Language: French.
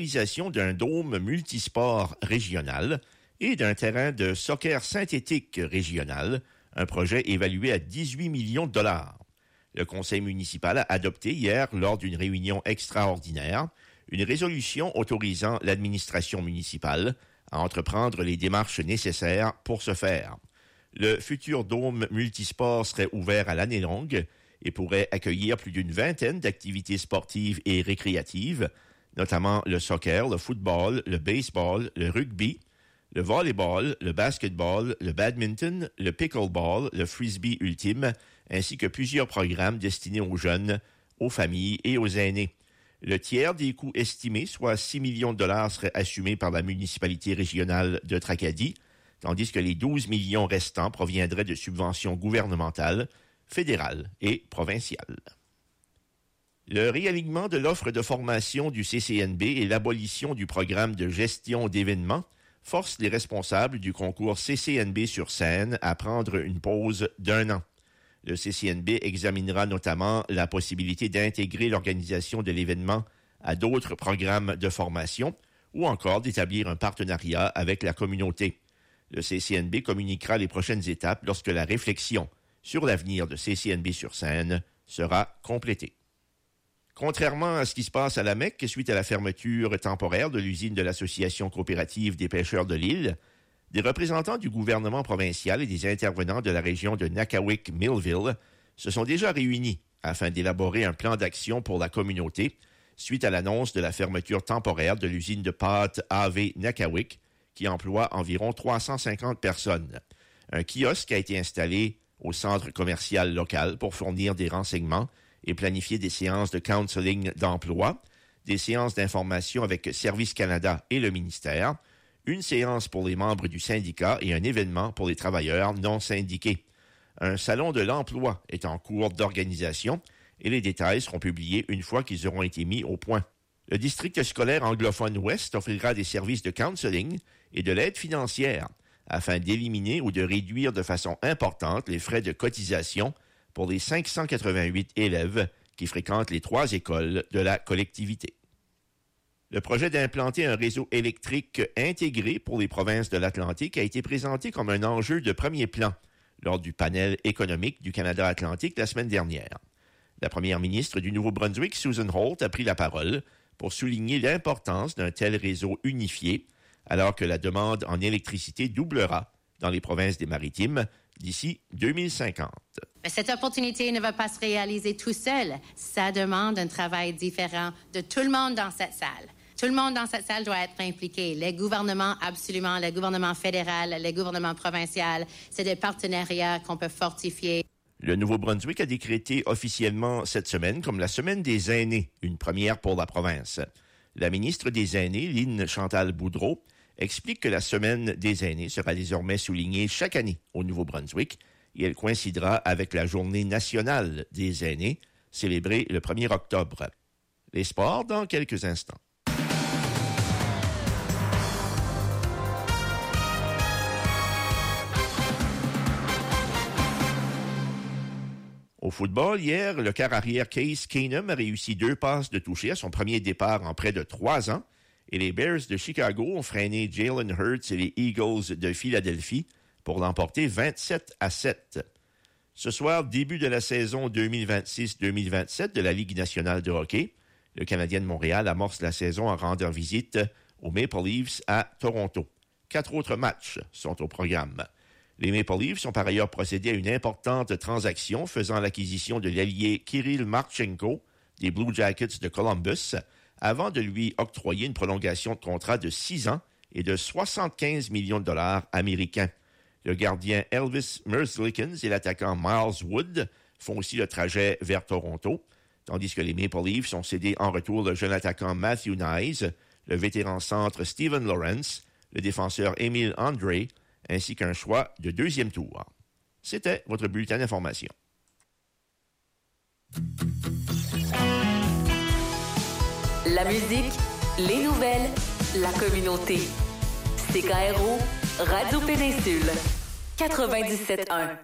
réalisation d'un dôme multisport régional et d'un terrain de soccer synthétique régional, un projet évalué à 18 millions de dollars. Le conseil municipal a adopté hier, lors d'une réunion extraordinaire, une résolution autorisant l'administration municipale à entreprendre les démarches nécessaires pour ce faire. Le futur dôme multisport serait ouvert à l'année longue et pourrait accueillir plus d'une vingtaine d'activités sportives et récréatives, notamment le soccer, le football, le baseball, le rugby, le volleyball, le basketball, le badminton, le pickleball, le frisbee ultime, ainsi que plusieurs programmes destinés aux jeunes, aux familles et aux aînés. Le tiers des coûts estimés, soit 6 millions de dollars, serait assumé par la municipalité régionale de Tracadie, tandis que les 12 millions restants proviendraient de subventions gouvernementales, fédérales et provinciales. Le réalignement de l'offre de formation du CCNB et l'abolition du programme de gestion d'événements forcent les responsables du concours CCNB sur scène à prendre une pause d'1 an. Le CCNB examinera notamment la possibilité d'intégrer l'organisation de l'événement à d'autres programmes de formation ou encore d'établir un partenariat avec la communauté. Le CCNB communiquera les prochaines étapes lorsque la réflexion sur l'avenir de CCNB sur scène sera complétée. Contrairement à ce qui se passe à la Mecque, suite à la fermeture temporaire de l'usine de l'Association coopérative des pêcheurs de l'île, des représentants du gouvernement provincial et des intervenants de la région de Nakawik-Millville se sont déjà réunis afin d'élaborer un plan d'action pour la communauté suite à l'annonce de la fermeture temporaire de l'usine de pâtes AV Nakawik qui emploie environ 350 personnes. Un kiosque a été installé au centre commercial local pour fournir des renseignements et planifier des séances de counseling d'emploi, des séances d'information avec Service Canada et le ministère, une séance pour les membres du syndicat et un événement pour les travailleurs non syndiqués. Un salon de l'emploi est en cours d'organisation et les détails seront publiés une fois qu'ils auront été mis au point. Le district scolaire anglophone Ouest offrira des services de counseling et de l'aide financière afin d'éliminer ou de réduire de façon importante les frais de cotisation pour les 588 élèves qui fréquentent les 3 écoles de la collectivité. Le projet d'implanter un réseau électrique intégré pour les provinces de l'Atlantique a été présenté comme un enjeu de premier plan lors du panel économique du Canada Atlantique la semaine dernière. La première ministre du Nouveau-Brunswick, Susan Holt, a pris la parole pour souligner l'importance d'un tel réseau unifié alors que la demande en électricité doublera dans les provinces des Maritimes d'ici 2050. Mais cette opportunité ne va pas se réaliser tout seul. Ça demande un travail différent de tout le monde dans cette salle. Tout le monde dans cette salle doit être impliqué. Les gouvernements, absolument, le gouvernement fédéral, les gouvernements provinciaux. C'est des partenariats qu'on peut fortifier. Le Nouveau-Brunswick a décrété officiellement cette semaine comme la Semaine des aînés, une première pour la province. La ministre des Aînés, Lynn Chantal Boudreau, explique que la Semaine des aînés sera désormais soulignée chaque année au Nouveau-Brunswick et elle coïncidera avec la Journée nationale des aînés, célébrée le 1er octobre. Les sports dans quelques instants. Au football, hier, le quart arrière Case Keenum a réussi 2 passes de toucher à son premier départ en près de 3 ans et les Bears de Chicago ont freiné Jalen Hurts et les Eagles de Philadelphie pour l'emporter 27-7. Ce soir, début de la saison 2026-2027 de la Ligue nationale de hockey. Le Canadien de Montréal amorce la saison en rendant visite aux Maple Leafs à Toronto. 4 autres matchs sont au programme. Les Maple Leafs ont par ailleurs procédé à une importante transaction faisant l'acquisition de l'ailier Kirill Marchenko des Blue Jackets de Columbus avant de lui octroyer une prolongation de contrat de 6 ans et de 75 millions de dollars américains. Le gardien Elvis Merzlikins et l'attaquant Miles Wood font aussi le trajet vers Toronto, tandis que les Maple Leafs ont cédé en retour le jeune attaquant Matthew Knies, le vétéran centre Steven Lawrence, le défenseur Émile André, ainsi qu'un choix de 2e tour. C'était votre bulletin d'information. La musique, les nouvelles, la communauté. CKRO, Radio Péninsule, 97.1.